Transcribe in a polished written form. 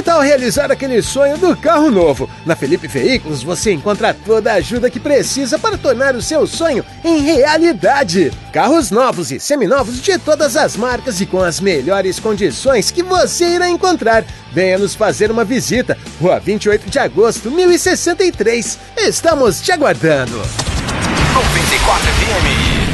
tal realizar aquele sonho do carro novo? Na Felipe Veículos você encontra toda a ajuda que precisa para tornar o seu sonho em realidade. Carros novos e seminovos de todas as marcas e com as melhores condições que você irá encontrar. Venha nos fazer uma visita. Rua 28 de agosto, 1063. Estamos te aguardando. 94 FM.